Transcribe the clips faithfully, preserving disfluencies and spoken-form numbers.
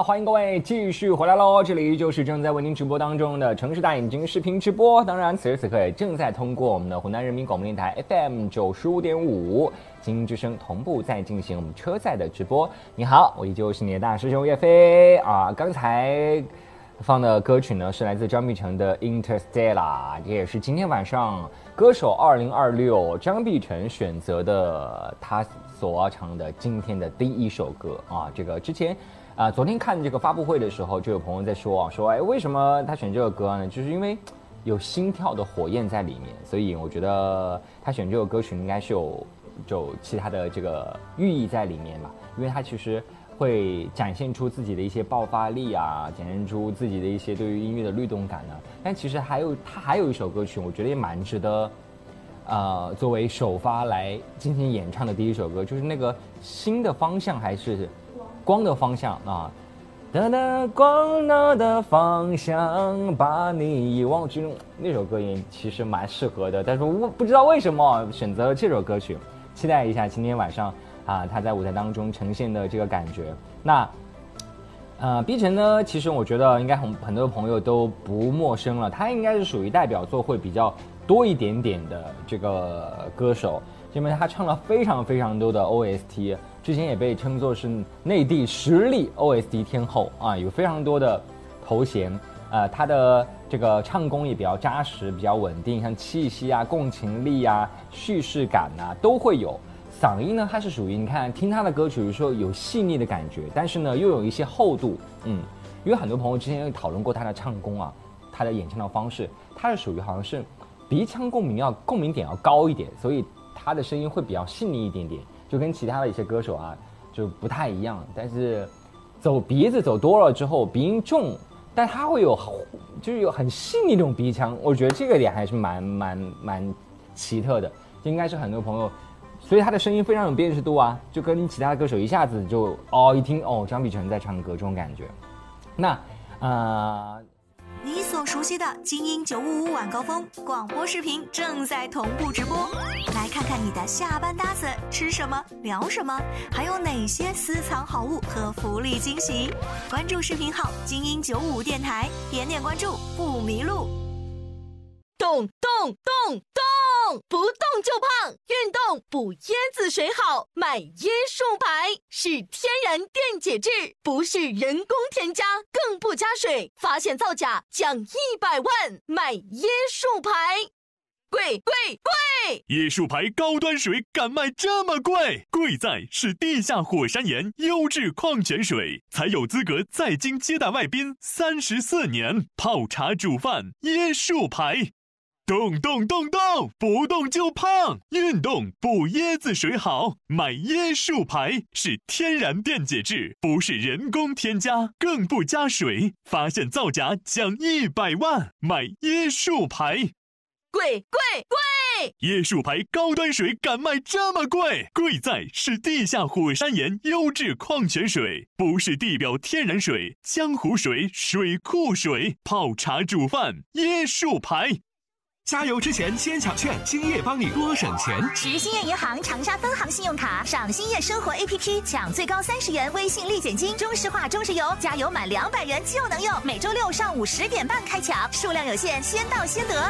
欢迎各位继续回来喽！这里就是正在为您直播当中的城市大眼睛视频直播，当然此时此刻也正在通过我们的湖南人民广播电台 F M 九十五点五精英之声同步在进行我们车载的直播。你好，我依旧是你的大师兄岳飞啊！刚才放的歌曲呢是来自张碧晨的 Interstellar， 这也是今天晚上歌手二零二六张碧晨选择的他所要唱的今天的第一首歌啊。这个之前啊、呃，昨天看这个发布会的时候，就有朋友在说啊，说哎，为什么他选这个歌呢？就是因为有心跳的火焰在里面，所以我觉得他选这个歌曲应该是有就其他的这个寓意在里面吧，因为他其实会展现出自己的一些爆发力啊，展现出自己的一些对于音乐的律动感呢、啊。但其实还有他还有一首歌曲，我觉得也蛮值得，呃，作为首发来进行演唱的第一首歌，就是那个新的方向还是光的方向啊。哒哒光的方向把你遗忘，其中那首歌也其实蛮适合的，但是我不知道为什么选择了这首歌曲，期待一下今天晚上啊，他在舞台当中呈现的这个感觉。那，呃，碧晨呢，其实我觉得应该很很多朋友都不陌生了，他应该是属于代表作会比较多一点点的这个歌手，因为他唱了非常非常多的 O S T， 之前也被称作是内地实力 O S T 天后啊，有非常多的头衔。呃，他的这个唱功也比较扎实，比较稳定，像气息啊、共情力啊、叙事感啊都会有。嗓音呢，它是属于你看听他的歌曲，有时候有细腻的感觉，但是呢又有一些厚度，嗯，因为很多朋友之前有讨论过他的唱功啊，他的演唱的方式，他是属于好像是鼻腔共鸣要共鸣点要高一点，所以他的声音会比较细腻一点点，就跟其他的一些歌手啊就不太一样。但是走鼻子走多了之后，鼻音重，但他会有就是有很细腻那种鼻腔，我觉得这个点还是蛮蛮蛮奇特的，应该是很多朋友。所以他的声音非常有辨识度啊，就跟其他的歌手一下子就哦一听哦张碧晨在唱歌这种感觉。那呃， 你所熟悉的精英九五五晚高峰广播视频正在同步直播，来看看你的下班搭子吃什么聊什么，还有哪些私藏好物和福利惊喜。关注视频号精英九五五电台，点点关注不迷路。 动动动动，不动就胖，运动补椰子水好，买椰树牌是天然电解质，不是人工添加，更不加水，发现造假奖一百万，买椰树牌。贵贵贵！ 椰树牌高端水敢卖这么贵？贵在是地下火山岩优质矿泉水，才有资格在京接待外宾三十四年，泡茶煮饭椰树牌。动动动动，不动就胖，运动补椰子水好，买椰树牌是天然电解质，不是人工添加，更不加水，发现造假奖一百万，买椰树牌。 贵贵贵！ 椰树牌高端水敢卖这么贵？贵在是地下火山岩优质矿泉水，不是地表天然水、江湖水、水库水，泡茶煮饭椰树牌。 加油之前先抢券，兴业帮你多省钱。 持兴业银行长沙分行信用卡上兴业生活 A P P 抢最高三十元微信立减金，中石化中石油加油满两百元就能用。每周六上午十点半开抢，数量有限，先到先得。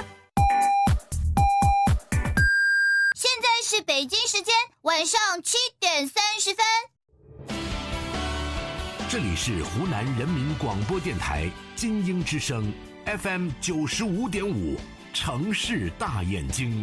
现在是北京时间晚上七点三十分。 这里是湖南人民广播电台精英之声 F M 九十五点五。城市大眼睛。